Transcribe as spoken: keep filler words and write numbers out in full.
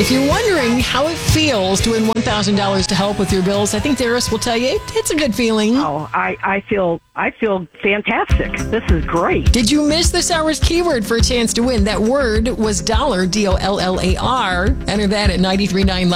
If you're wondering how it feels to win one thousand dollars to help with your bills, I think Darius will tell you it, it's a good feeling. Oh, I, I feel I feel fantastic. This is great. Did you miss this hour's keyword for a chance to win? That word was dollar, D O L L A R. Enter that at nine three nine